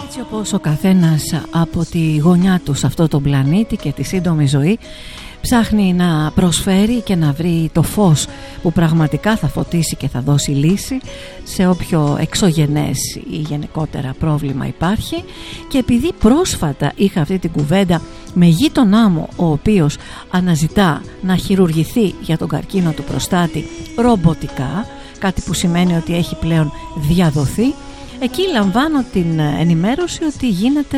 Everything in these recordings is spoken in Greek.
Έτσι όπως ο καθένας από τη γωνιά του σε αυτό το πλανήτη και τη σύντομη ζωή ψάχνει να προσφέρει και να βρει το φως που πραγματικά θα φωτίσει και θα δώσει λύση σε όποιο εξωγενές ή γενικότερα πρόβλημα υπάρχει. Και επειδή πρόσφατα είχα αυτή την κουβέντα με γείτονά μου, ο οποίος αναζητά να χειρουργηθεί για τον καρκίνο του προστάτη ρομποτικά, κάτι που σημαίνει ότι έχει πλέον διαδοθεί, εκεί λαμβάνω την ενημέρωση ότι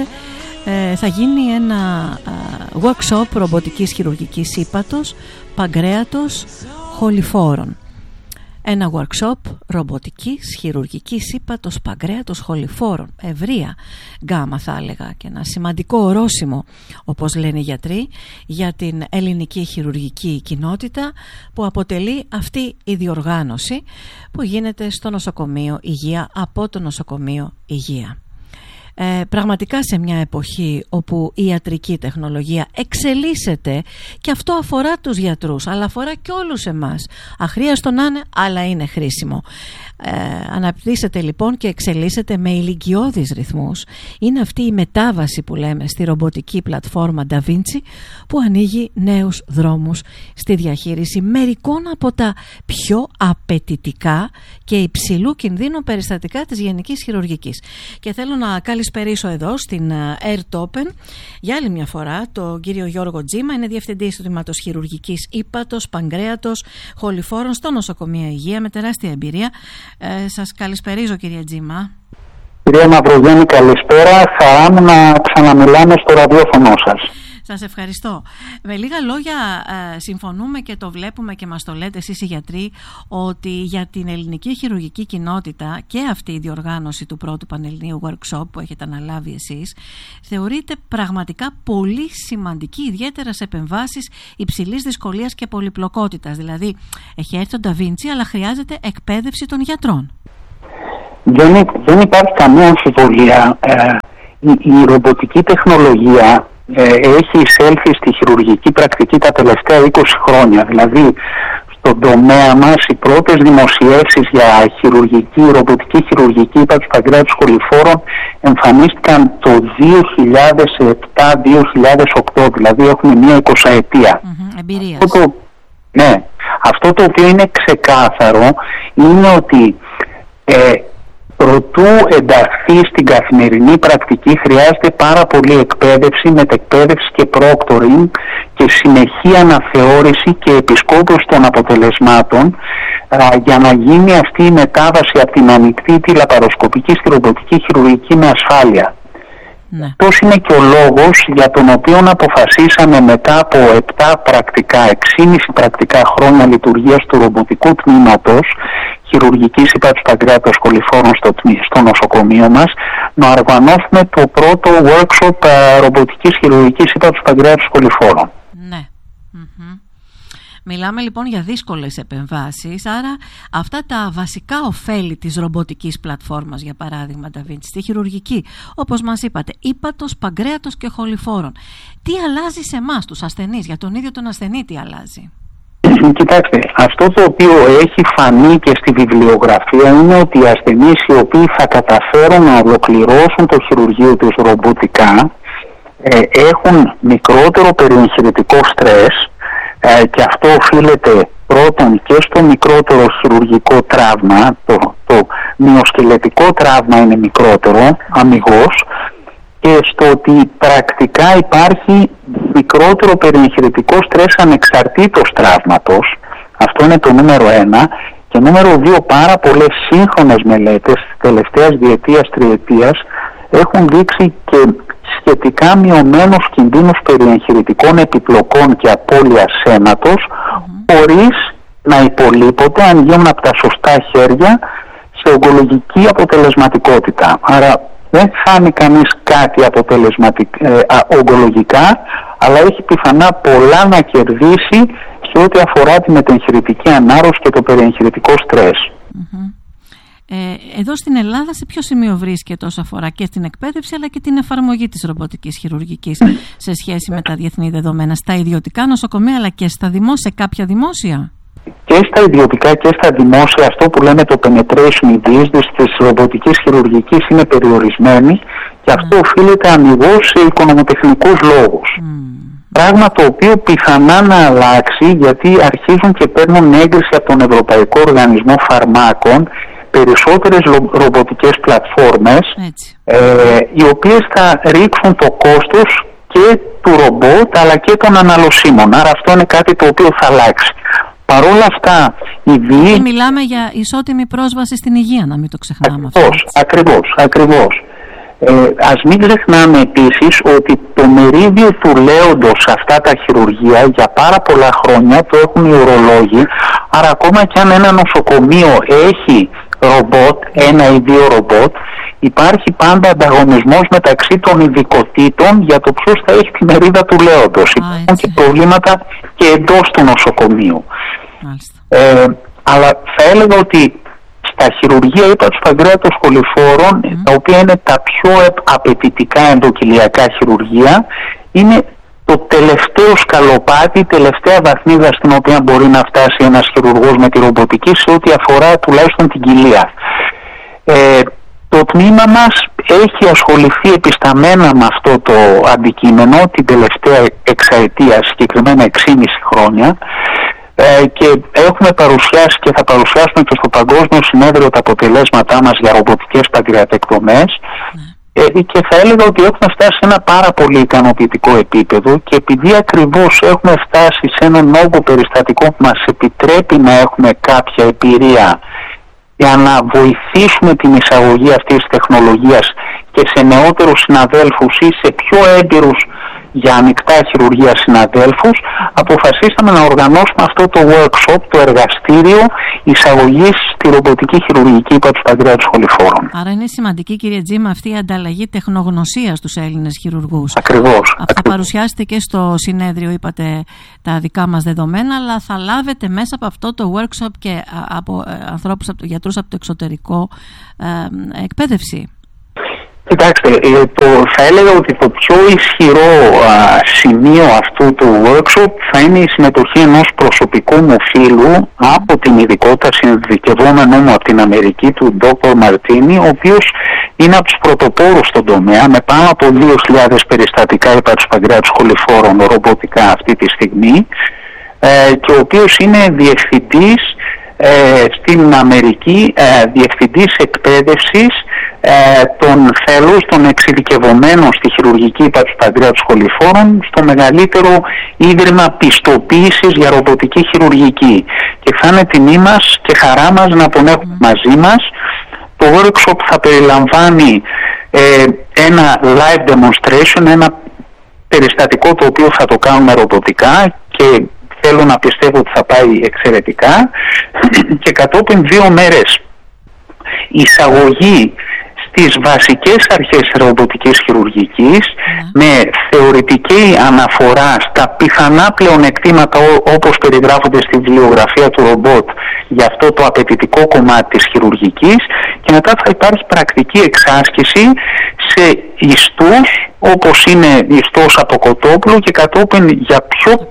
θα γίνει ένα workshop ρομποτικής χειρουργικής ύπατος, παγκρέατος, χοληφόρων. Ένα workshop ρομποτικής χειρουργικής ύπατος, παγκρέατος, χοληφόρων. Ευρεία γκάμα θα έλεγα, και ένα σημαντικό ορόσημο, όπως λένε οι γιατροί, για την ελληνική χειρουργική κοινότητα, που αποτελεί αυτή η διοργάνωση που γίνεται στο νοσοκομείο Υγεία, από το νοσοκομείο Υγεία. Πραγματικά σε μια εποχή όπου η ιατρική τεχνολογία εξελίσσεται, και αυτό αφορά τους γιατρούς αλλά αφορά και όλους εμάς, αχρίαστο να είναι αλλά είναι χρήσιμο. Αναπτύσσεται λοιπόν και εξελίσσεται με ηλικιώδεις ρυθμούς. Είναι αυτή η μετάβαση που λέμε στη ρομποτική πλατφόρμα Da Vinci, που ανοίγει νέους δρόμους στη διαχείριση μερικών από τα πιο απαιτητικά και υψηλού κινδύνου περιστατικά της γενικής χειρουργικής. Και θέλω να καλησπερίσω εδώ στην AirTopen για άλλη μια φορά τον κύριο Γιώργο Τζίμα. Είναι διευθυντής του τμήματος χειρουργικής ύπατος, παγκρέατος, χοληφόρων στο νοσοκομείο Υγεία, με τεράστια εμπειρία. Σας καλησπερίζω, κύριε Τζίμα. Κυρία Μαυρογέννη, καλησπέρα. Χαρά μου να ξαναμιλάμε στο ραδιόφωνο σας. Σας ευχαριστώ. Με λίγα λόγια, συμφωνούμε και το βλέπουμε και μας το λέτε εσείς οι γιατροί, ότι για την ελληνική χειρουργική κοινότητα και αυτή η διοργάνωση του πρώτου πανελληνίου workshop που έχετε αναλάβει εσείς θεωρείται πραγματικά πολύ σημαντική, ιδιαίτερα σε επεμβάσεις υψηλής δυσκολίας και πολυπλοκότητας. Δηλαδή έχει έρθει το Da Vinci, αλλά χρειάζεται εκπαίδευση των γιατρών. Δεν υπάρχει καμία αμφιβολία. Η ρομποτική τεχνολογία έχει εισέλθει στη χειρουργική πρακτική τα τελευταία 20 χρόνια. Δηλαδή, στον τομέα μας οι πρώτες δημοσιεύσεις για ρομποτική χειρουργική ύπατος, παγκρέατος, χοληφόρων εμφανίστηκαν το 2007-2008, δηλαδή έχουμε μία 20ετία. Αυτό το οποίο είναι ξεκάθαρο είναι ότι προτού ενταχθεί στην καθημερινή πρακτική χρειάζεται πάρα πολύ εκπαίδευση, μετεκπαίδευση και proctoring και συνεχή αναθεώρηση και επισκόπωση των αποτελεσμάτων για να γίνει αυτή η μετάβαση από την ανοιχτή τη λαπαροσκοπική στη ρομποτική χειρουργική με ασφάλεια. Αυτός είναι και ο λόγος για τον οποίο αποφασίσαμε μετά από 6,5 πρακτικά χρόνια λειτουργίας του ρομποτικού τμήματος χειρουργικής ύπατος, παγκρέατος, χοληφόρων στο νοσοκομείο μας να οργανώσουμε το πρώτο workshop ρομποτικής χειρουργικής ύπατος, παγκρέατος, χοληφόρων. Ναι. Μιλάμε λοιπόν για δύσκολες επεμβάσεις, άρα αυτά τα βασικά ωφέλη της ρομποτικής πλατφόρμας, για παράδειγμα Da Vinci, στη χειρουργική, όπως μας είπατε, ύπατος, παγκρέατος και χοληφόρων, τι αλλάζει σε εμάς τους ασθενείς, για τον ίδιο τον ασθενή τι αλλάζει? Κοιτάξτε, αυτό το οποίο έχει φανεί και στη βιβλιογραφία είναι ότι οι ασθενείς οι οποίοι θα καταφέρουν να ολοκληρώσουν το χειρουργείο τους ρομποτικά έχουν μικρότερο περιεγχειρητικό στρες, και αυτό οφείλεται πρώτον και στο μικρότερο χειρουργικό τραύμα, το μυοσκελετικό τραύμα είναι μικρότερο αμιγώς, και στο ότι πρακτικά υπάρχει μικρότερο περιεγχειρητικό στρες ανεξαρτήτως τραύματος. Αυτό είναι το νούμερο 1. Και νούμερο 2, πάρα πολλές σύγχρονες μελέτες της τελευταίας διετίας, τριετίας έχουν δείξει και σχετικά μειωμένους κινδύνους περιεγχειρητικών επιπλοκών και απώλειας αίματος, χωρίς να υπολείπονται, αν γίνουν από τα σωστά χέρια, σε ογκολογική αποτελεσματικότητα. Άρα δεν χάνει κανείς κάτι ογκολογικά, αλλά έχει πιθανά πολλά να κερδίσει σε ό,τι αφορά τη μετεγχειρητική ανάρρωση και το περιεγχειρητικό στρες. Εδώ στην Ελλάδα σε ποιο σημείο βρίσκεται όσο αφορά και την εκπαίδευση αλλά και την εφαρμογή της ρομποτικής χειρουργικής σε σχέση με τα διεθνή δεδομένα, στα ιδιωτικά νοσοκομεία αλλά και σε κάποια δημόσια? Και στα ιδιωτικά και στα δημόσια, αυτό που λέμε το penetration disease της ρομποτικής χειρουργικής είναι περιορισμένη Και αυτό οφείλεται αμιγώς σε οικονομοτεχνικούς λόγους. Πράγμα το οποίο πιθανά να αλλάξει, γιατί αρχίζουν και παίρνουν έγκριση από τον Ευρωπαϊκό Οργανισμό Φαρμάκων περισσότερες ρομποτικές πλατφόρμες, οι οποίες θα ρίξουν το κόστος και του ρομπότ αλλά και των αναλωσίμων. Άρα αυτό είναι κάτι το οποίο θα αλλάξει. Παρ' όλα αυτά, και μιλάμε για ισότιμη πρόσβαση στην υγεία, να μην το ξεχνάμε αυτό. Ακριβώς. Ας μην ξεχνάμε επίσης ότι το μερίδιο του λέοντος σε αυτά τα χειρουργεία για πάρα πολλά χρόνια το έχουν οι ουρολόγοι. Άρα ακόμα και αν ένα νοσοκομείο έχει ρομπότ, 1 ή 2 ρομπότ, υπάρχει πάντα ανταγωνισμός μεταξύ των ειδικοτήτων για το ποιος θα έχει τη μερίδα του λέοντος. Υπάρχουν και προβλήματα και εντός του νοσοκομείου. Αλλά θα έλεγα ότι στα χειρουργεία ύπατους παγκρέατος κολυφόρων, τα οποία είναι τα πιο απαιτητικά ενδοκυλιακά χειρουργεία, είναι το τελευταίο σκαλοπάτι, η τελευταία βαθμίδα στην οποία μπορεί να φτάσει ένας χειρουργός με τη ρομποτική σε ό,τι αφορά τουλάχιστον την κοιλία. Το τμήμα μας έχει ασχοληθεί επισταμένα με αυτό το αντικείμενο την τελευταία εξαετία, συγκεκριμένα 6,5 χρόνια, και έχουμε παρουσιάσει και θα παρουσιάσουμε και στο Παγκόσμιο Συνέδριο τα αποτελέσματά μας για ρομποτικές παγκρατεκτομές, και θα έλεγα ότι έχουμε φτάσει σε ένα πάρα πολύ ικανοποιητικό επίπεδο, και επειδή ακριβώς έχουμε φτάσει σε έναν όγκο περιστατικό που μας επιτρέπει να έχουμε κάποια εμπειρία για να βοηθήσουμε την εισαγωγή αυτής της τεχνολογίας και σε νεότερους συναδέλφους ή σε πιο έμπειρους για ανοιχτά χειρουργία συναδέλφους, αποφασίσαμε να οργανώσουμε αυτό το workshop, το εργαστήριο εισαγωγής στη ρομποτική χειρουργική ύπατους παγκρέατος κολυφόρων. Άρα είναι σημαντική, κύριε Τζίμα, αυτή η ανταλλαγή τεχνογνωσίας στους Έλληνες χειρουργούς. Ακριβώς. Θα παρουσιάσετε και στο συνέδριο, είπατε, τα δικά μας δεδομένα, αλλά θα λάβετε μέσα από αυτό το workshop και από ανθρώπους, γιατρούς από το εξωτερικό, εκπαίδευση. Κοιτάξτε, θα έλεγα ότι το πιο ισχυρό σημείο αυτού του workshop θα είναι η συμμετοχή ενός προσωπικού μου φίλου από την ειδικότητα συνδικευόμενο μου από την Αμερική, του Dr. Μαρτίνι, ο οποίος είναι από τους πρωτοπόρους στον τομέα, με πάνω από 2.000 περιστατικά ύπατους παγκρέατος κολυφόρων ρομποτικά αυτή τη στιγμή, και ο οποίος είναι διευθυντής στην Αμερική, διευθυντής εκπαίδευσης των fellows, των εξειδικευομένων στη χειρουργική ύπατους παγκρέατος κολυφόρων στο μεγαλύτερο ίδρυμα πιστοποίησης για ρομποτική χειρουργική, και θα είναι τιμή μας και χαρά μας να τον έχουμε μαζί μας. Το workshop θα περιλαμβάνει ένα live demonstration, ένα περιστατικό το οποίο θα το κάνουμε ρομποτικά και θέλω να πιστεύω ότι θα πάει εξαιρετικά, και κατόπιν 2 μέρες εισαγωγή στις βασικές αρχές ρομποτικής χειρουργικής, με θεωρητική αναφορά στα πιθανά πλεονεκτήματα όπως περιγράφονται στη βιβλιογραφία του ρομπότ για αυτό το απαιτητικό κομμάτι της χειρουργικής, και μετά θα υπάρχει πρακτική εξάσκηση σε ιστούς όπως είναι ιστός από κοτόπουλο, και κατόπιν για πιο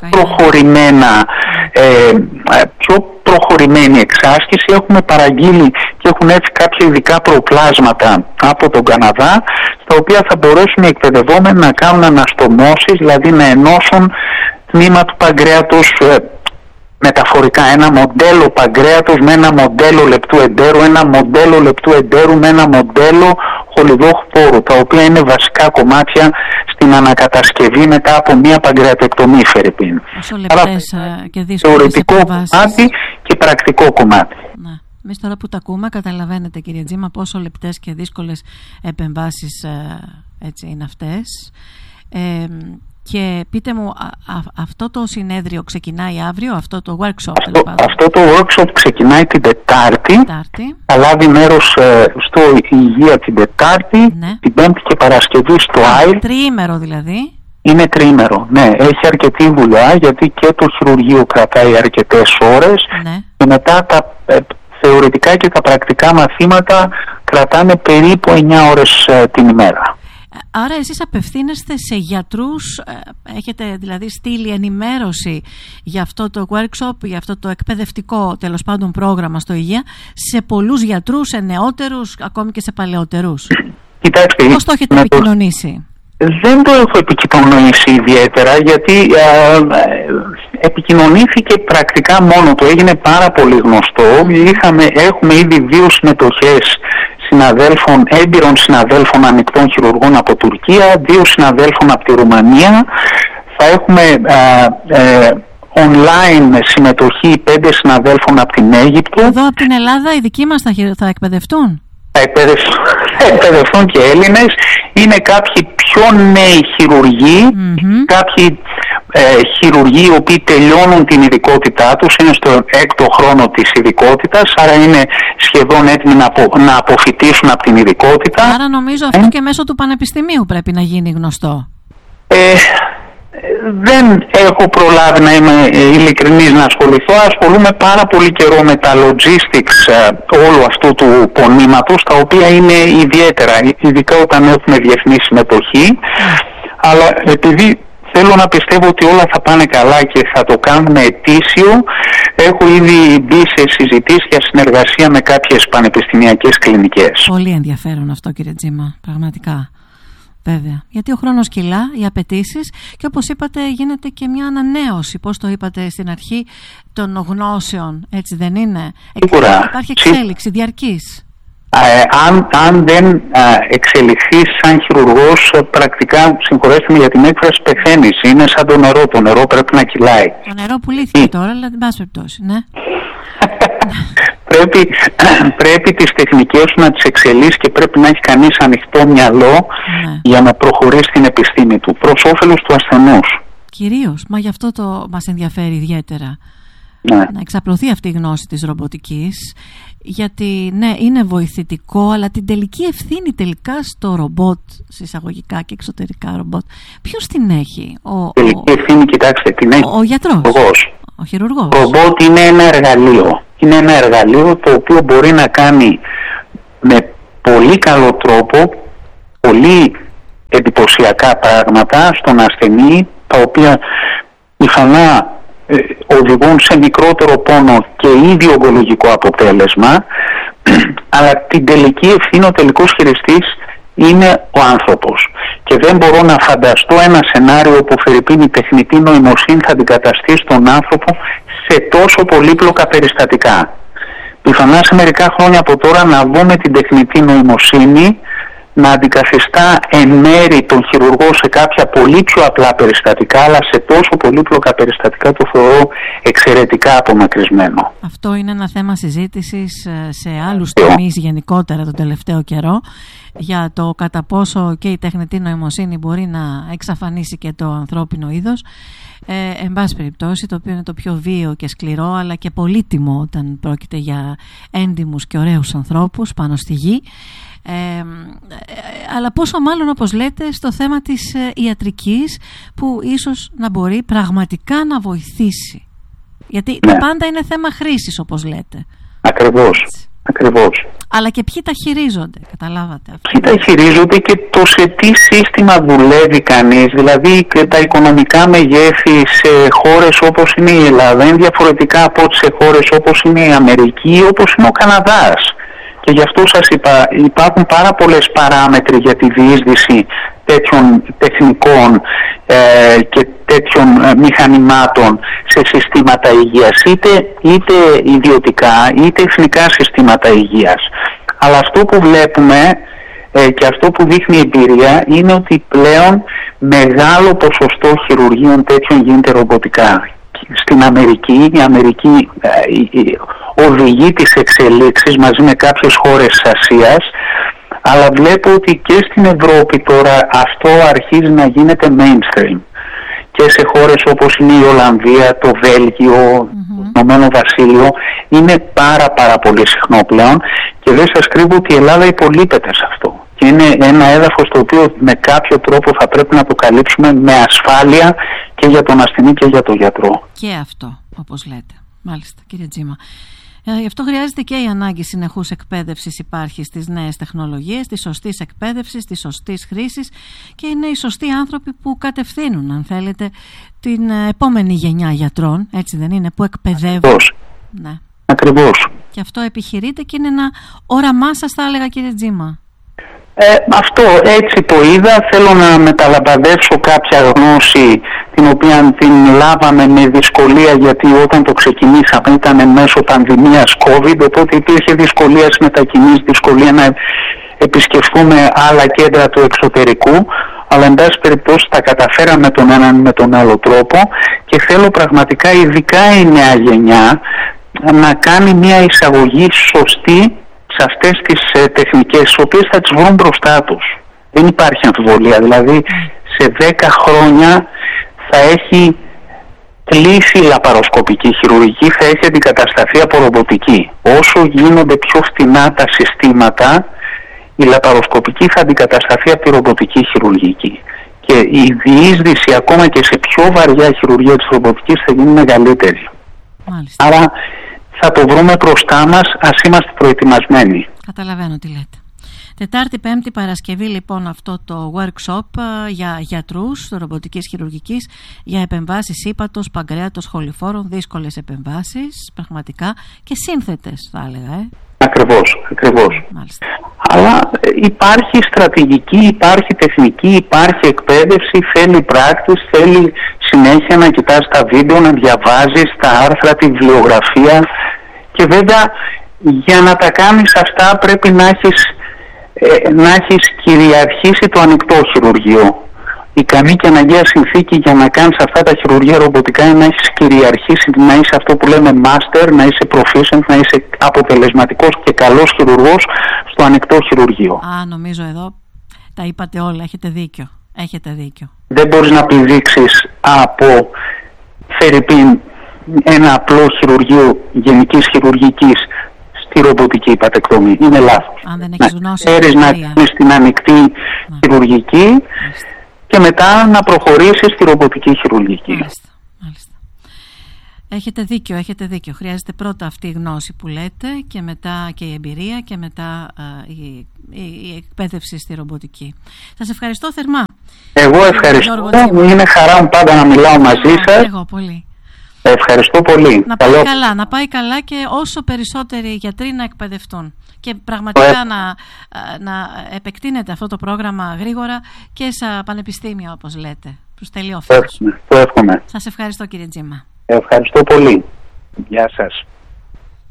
προχωρημένη εξάσκηση έχουμε παραγγείλει και έχουν έρθει κάποια ειδικά προπλάσματα από τον Καναδά, στα οποία θα μπορέσουν οι εκπαιδευόμενοι να κάνουν αναστομώσεις, δηλαδή να ενώσουν τμήμα του παγκρέατος, μεταφορικά ένα μοντέλο παγκρέατος με ένα μοντέλο λεπτού εντέρου, ένα μοντέλο λεπτού εντέρου με ένα μοντέλο χολιδόχου πόρου, τα οποία είναι βασικά κομμάτια στην ανακατασκευή μετά από μια παγκρεατεκτομή, φερειπίν. Άρα και θεωρητικό κομμάτι και πρακτικό κομμάτι. Εμείς τώρα που τα ακούμε καταλαβαίνετε, κύριε Τζίμα, πόσο λεπτές και δύσκολες επεμβάσεις έτσι είναι αυτές. Και πείτε μου, αυτό το συνέδριο ξεκινάει αύριο, αυτό το workshop? Αυτό το workshop ξεκινάει την Τετάρτη. Θα λάβει μέρος στο Υγεία την Τετάρτη, την Πέμπτη και Παρασκευή στο ΆΙΡ. Τριήμερο δηλαδή. Είναι τριήμερο, ναι. Έχει αρκετή δουλειά, γιατί και το χειρουργείο κρατάει αρκετές ώρες, και μετά τα θεωρητικά και τα πρακτικά μαθήματα κρατάνε περίπου 9 ώρες την ημέρα. Άρα εσείς απευθύνεστε σε γιατρούς, έχετε δηλαδή στείλει ενημέρωση για αυτό το workshop, για αυτό το εκπαιδευτικό τέλος πάντων πρόγραμμα στο Υγεία, σε πολλούς γιατρούς, σε νεότερους, ακόμη και σε παλαιότερους? Κοιτάξτε, πώς το έχετε επικοινωνήσει? Δεν το έχω επικοινωνήσει ιδιαίτερα, γιατί επικοινωνήθηκε πρακτικά μόνο του, έγινε πάρα πολύ γνωστό. Έχουμε ήδη 2 συμμετοχές έμπειρων συναδέλφων ανοιχτών χειρουργών από Τουρκία, 2 συναδέλφων από τη Ρουμανία. Θα έχουμε online συμμετοχή 5 συναδέλφων από την Αίγυπτο. Εδώ από την Ελλάδα οι δικοί μας θα εκπαιδευτούν? Θα εκπαιδευτούν και Έλληνες. Είναι κάποιοι πιο νέοι χειρουργοί, κάποιοι χειρουργοί οι οποίοι τελειώνουν την ειδικότητά τους, είναι στο 6ο χρόνο της ειδικότητας, άρα είναι σχεδόν έτοιμοι να αποφοιτήσουν από την ειδικότητα. Άρα νομίζω αυτό και μέσω του πανεπιστημίου πρέπει να γίνει γνωστό. Δεν έχω προλάβει, να είμαι ειλικρινής, να ασχοληθώ. Ασχολούμαι πάρα πολύ καιρό με τα logistics όλου αυτού του πονήματος, τα οποία είναι ιδιαίτερα, ειδικά όταν έχουμε διεθνή συμμετοχή. Αλλά επειδή θέλω να πιστεύω ότι όλα θα πάνε καλά και θα το κάνουμε ετήσιο, έχω ήδη μπει σε συζητήσεις για συνεργασία με κάποιες πανεπιστημιακές κλινικές. Πολύ ενδιαφέρον αυτό, κύριε Τζίμα, πραγματικά. Βέβαια, γιατί ο χρόνος κυλά, οι απαιτήσεις, και όπως είπατε γίνεται και μια ανανέωση, πώς το είπατε στην αρχή, των γνώσεων, έτσι δεν είναι? Υπάρχει εξέλιξη διαρκής. Αν δεν εξελιχθείς σαν χειρουργός, πρακτικά, συγχωρέστε με για την έκφραση, πεθαίνεις. Είναι σαν το νερό. Το νερό πρέπει να κυλάει. Το νερό πουλήθηκε τώρα, αλλά δεν πάση περιπτώσει, ναι. Πρέπει τις τεχνικές σου να τις εξελίσσεις και πρέπει να έχει κανείς ανοιχτό μυαλό, για να προχωρήσει στην επιστήμη του, προς όφελος του ασθενούς. Κυρίως, μα γι' αυτό μας ενδιαφέρει ιδιαίτερα. Να εξαπλωθεί αυτή η γνώση της ρομποτικής, γιατί ναι, είναι βοηθητικό, αλλά την τελική ευθύνη τελικά στο ρομπότ, συσσαγωγικά και εξωτερικά ρομπότ, ποιος την έχει? Τελική ευθύνη, κοιτάξτε, την έχει ο γιατρός, ο χειρουργός. Το ρομπότ είναι ένα εργαλείο. Είναι ένα εργαλείο το οποίο μπορεί να κάνει με πολύ καλό τρόπο πολύ εντυπωσιακά πράγματα στον ασθενή, τα οποία πιθανά οδηγούν σε μικρότερο πόνο και ήδη ογκολογικό αποτέλεσμα, αλλά την τελική ευθύνη, ο τελικός χειριστής είναι ο άνθρωπος. Και δεν μπορώ να φανταστώ ένα σενάριο που φερειπίνει η τεχνητή νοημοσύνη θα αντικαταστήσει τον άνθρωπο σε τόσο πολύπλοκα περιστατικά. Πιθανά σε μερικά χρόνια από τώρα να δούμε την τεχνητή νοημοσύνη να αντικαθιστά εν μέρη τον χειρουργό σε κάποια πολύ πιο απλά περιστατικά, αλλά σε τόσο πολύπλοκα περιστατικά το θεωρώ εξαιρετικά απομακρυσμένο. Αυτό είναι ένα θέμα συζήτησης σε άλλους τομείς γενικότερα τον τελευταίο καιρό, για το κατά πόσο και η τεχνητή νοημοσύνη μπορεί να εξαφανίσει και το ανθρώπινο είδος. Εν πάση περιπτώσει, το οποίο είναι το πιο βίαιο και σκληρό, αλλά και πολύτιμο όταν πρόκειται για έντιμους και ωραίους ανθρώπους πάνω στη γη. Αλλά πόσο μάλλον, όπως λέτε, στο θέμα της ιατρικής, που ίσως να μπορεί πραγματικά να βοηθήσει, γιατί τα πάντα είναι θέμα χρήσης, όπως λέτε. Ακριβώς. Αλλά και ποιοι τα χειρίζονται, καταλάβατε αυτό? Ποιοι τα χειρίζονται και το σε τι σύστημα δουλεύει κανείς. Δηλαδή και τα οικονομικά μεγέθη σε χώρες όπως είναι η Ελλάδα είναι διαφορετικά από ό,τι σε χώρες όπως είναι η Αμερική ή όπως είναι ο Καναδάς. Και γι' αυτό σας είπα, υπάρχουν πάρα πολλές παράμετροι για τη διείσδυση τέτοιων τεχνικών και τέτοιων μηχανημάτων σε συστήματα υγείας, είτε ιδιωτικά είτε εθνικά συστήματα υγείας. Αλλά αυτό που βλέπουμε και αυτό που δείχνει η εμπειρία είναι ότι πλέον μεγάλο ποσοστό χειρουργείων τέτοιων γίνεται ρομποτικά. Στην Αμερική, η Αμερική οδηγεί τις εξελίξεις μαζί με κάποιες χώρες της Ασίας, αλλά βλέπω ότι και στην Ευρώπη τώρα αυτό αρχίζει να γίνεται mainstream. Και σε χώρες όπως είναι η Ολλανδία, το Βέλγιο, το Ηνωμένο Βασίλειο, είναι πάρα πολύ συχνό πλέον, και δεν σας κρύβω ότι η Ελλάδα υπολείπεται σε αυτό. Και είναι ένα έδαφος το οποίο με κάποιο τρόπο θα πρέπει να το καλύψουμε με ασφάλεια και για τον ασθενή και για τον γιατρό. Και αυτό, όπως λέτε. Μάλιστα, κύριε Τζίμα. Γι' αυτό χρειάζεται και η ανάγκη συνεχούς εκπαίδευσης υπάρχει στις νέες τεχνολογίες, της σωστής εκπαίδευσης, της σωστής χρήσης, και είναι οι σωστοί άνθρωποι που κατευθύνουν, αν θέλετε, την επόμενη γενιά γιατρών, έτσι δεν είναι, που εκπαιδεύουν. Ναι. Ακριβώς. Και αυτό επιχειρείται και είναι ένα όραμά σας, θα έλεγα, κύριε Τζίμα. Αυτό έτσι το είδα. Θέλω να μεταλαμπαδεύσω κάποια γνώση την οποία την λάβαμε με δυσκολία, γιατί όταν το ξεκινήσαμε ήταν μέσω πανδημίας COVID, οπότε υπήρχε δυσκολία στις μετακινήσεις, δυσκολία να επισκεφθούμε άλλα κέντρα του εξωτερικού, αλλά εν πάση περιπτώσει τα καταφέραμε τον έναν με τον άλλο τρόπο και θέλω πραγματικά ειδικά η νέα γενιά να κάνει μια εισαγωγή σωστή σε αυτές τις τεχνικές, τις οποίες θα τις βρουν μπροστά τους. Δεν υπάρχει αμφιβολία. Δηλαδή σε 10 χρόνια θα έχει κλείσει η λαπαροσκοπική χειρουργική, θα έχει αντικατασταθεί από ρομποτική. Όσο γίνονται πιο φτηνά τα συστήματα, η λαπαροσκοπική θα αντικατασταθεί από τη ρομποτική χειρουργική. Και η διείσδυση ακόμα και σε πιο βαριά χειρουργία της ρομποτικής θα γίνει μεγαλύτερη. Μάλιστα. Άρα θα το βρούμε μπροστά μας, ας είμαστε προετοιμασμένοι. Καταλαβαίνω τι λέτε. Τετάρτη, Πέμπτη, Παρασκευή λοιπόν αυτό το workshop για γιατρούς ρομποτικής χειρουργικής, για επεμβάσεις ύπατος, παγκρέατος, χοληφόρων, δύσκολες επεμβάσεις πραγματικά και σύνθετες θα έλεγα. Ακριβώς. Μάλιστα. Αλλά υπάρχει στρατηγική, υπάρχει τεχνική, υπάρχει εκπαίδευση, θέλει πράκτης, θέλει συνέχεια να κοιτάς τα βίντεο, να διαβάζεις τα άρθρα, τη βιβλιογραφία και βέβαια για να τα κάνεις αυτά πρέπει να έχεις κυριαρχήσει το ανοιχτό χειρουργείο. Ικανή και αναγκαία συνθήκη για να κάνεις αυτά τα χειρουργία ρομποτικά είναι να έχεις κυριαρχήσει, να είσαι αυτό που λέμε master, να είσαι proficient, να είσαι αποτελεσματικός και καλός χειρουργός στο ανοιχτό χειρουργείο. Νομίζω εδώ τα είπατε όλα, έχετε δίκιο. Δεν μπορείς να πηδήξεις από φερρυπίν ένα απλό χειρουργείο γενικής χειρουργικής στη ρομποτική υπατεκτομή. Είναι λάθος. Αν δεν έχεις γνώση, ξέρεις να κάνεις την ανοιχτή χειρουργική και μετά να προχωρήσεις στη ρομποτική χειρουργική. Μάλιστα. Έχετε δίκιο. Χρειάζεται πρώτα αυτή η γνώση που λέτε και μετά και η εμπειρία και μετά η εκπαίδευση στη ρομποτική. Σας ευχαριστώ θερμά. Εγώ ευχαριστώ. Είναι χαρά μου πάντα να μιλάω μαζί σας. Εγώ πολύ. Ευχαριστώ πολύ. Να πάει καλά και όσο περισσότεροι γιατροί να εκπαιδευτούν και πραγματικά να επεκτείνεται αυτό το πρόγραμμα γρήγορα και στα πανεπιστήμια όπως λέτε, προς τελειόφιλους. Το εύχομαι. Σας ευχαριστώ κύριε Τζίμα. Ευχαριστώ πολύ. Γεια σας.